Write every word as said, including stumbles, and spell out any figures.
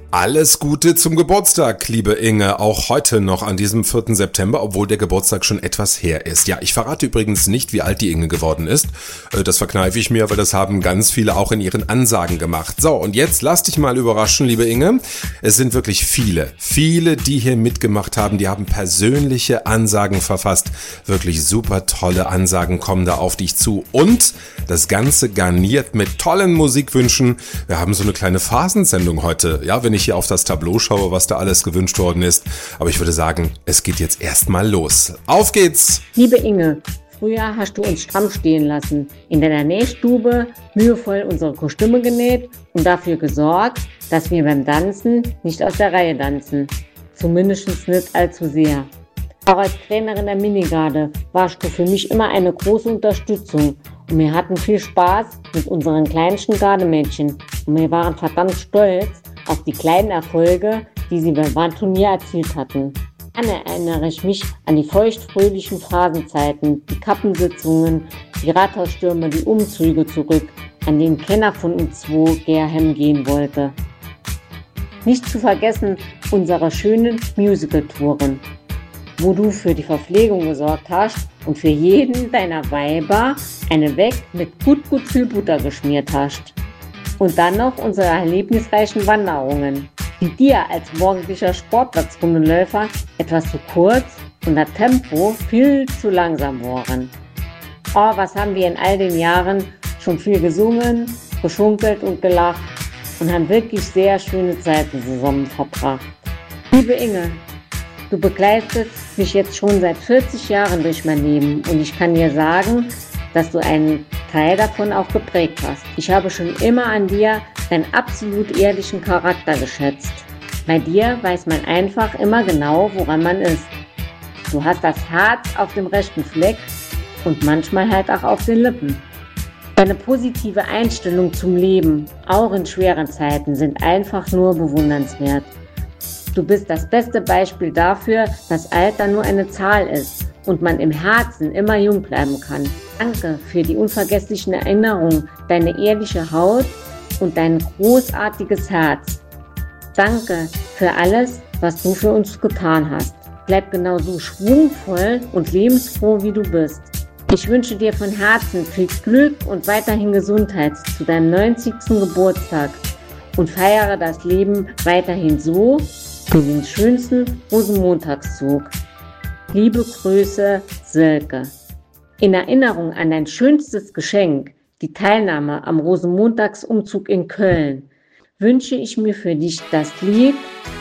Alles Gute zum Geburtstag, liebe Inge, auch heute noch an diesem vierten September, obwohl der Geburtstag schon etwas her ist. Ja, ich verrate übrigens nicht, wie alt die Inge geworden ist. Das verkneife ich mir, weil das haben ganz viele auch in ihren Ansagen gemacht. So, und jetzt lass dich mal überraschen, liebe Inge. Es sind wirklich viele, viele, die hier mitgemacht haben, die haben persönliche Ansagen verfasst. Wirklich super tolle Ansagen kommen da auf dich zu. Und das Ganze garniert mit tollen Musikwünschen. Wir haben so eine kleine Phasensendung heute, ja, wenn ich hier auf das Tableau schaue, was da alles gewünscht worden ist. Aber ich würde sagen, es geht jetzt erstmal los. Auf geht's! Liebe Inge, früher hast du uns stramm stehen lassen, in deiner Nähstube mühevoll unsere Kostüme genäht und dafür gesorgt, dass wir beim Tanzen nicht aus der Reihe tanzen. Zumindest nicht allzu sehr. Auch als Trainerin der Minigarde warst du für mich immer eine große Unterstützung. Und wir hatten viel Spaß mit unseren kleinsten Gardemädchen. Und wir waren verdammt stolz auf die kleinen Erfolge, die sie beim Wandturnier erzielt hatten. Dann erinnere ich mich an die feuchtfröhlichen Phrasenzeiten, die Kappensitzungen, die Rathausstürme, die Umzüge zurück, an denen keiner von uns zwei Gerhem gehen wollte. Nicht zu vergessen unsere schönen Musical-Touren, wo du für die Verpflegung gesorgt hast und für jeden deiner Weiber eine Weg mit gut, gut viel Butter geschmiert hast. Und dann noch unsere erlebnisreichen Wanderungen, die dir als morgendlicher Sportplatzrundenläufer etwas zu kurz und das Tempo viel zu langsam waren. Oh, was haben wir in all den Jahren schon viel gesungen, geschunkelt und gelacht und haben wirklich sehr schöne Zeiten zusammen verbracht. Liebe Inge, du begleitest mich jetzt schon seit vierzig Jahren durch mein Leben und ich kann dir sagen, dass du einen Teil davon auch geprägt hast. Ich habe schon immer an dir deinen absolut ehrlichen Charakter geschätzt. Bei dir weiß man einfach immer genau, woran man ist. Du hast das Herz auf dem rechten Fleck und manchmal halt auch auf den Lippen. Deine positive Einstellung zum Leben, auch in schweren Zeiten, sind einfach nur bewundernswert. Du bist das beste Beispiel dafür, dass Alter nur eine Zahl ist und man im Herzen immer jung bleiben kann. Danke für die unvergesslichen Erinnerungen, deine ehrliche Haut und dein großartiges Herz. Danke für alles, was du für uns getan hast. Bleib genauso schwungvoll und lebensfroh, wie du bist. Ich wünsche dir von Herzen viel Glück und weiterhin Gesundheit zu deinem neunzigsten Geburtstag und feiere das Leben weiterhin so wie den schönsten Rosenmontagszug. Liebe Grüße, Silke. In Erinnerung an dein schönstes Geschenk, die Teilnahme am Rosenmontagsumzug in Köln, wünsche ich mir für dich das Lied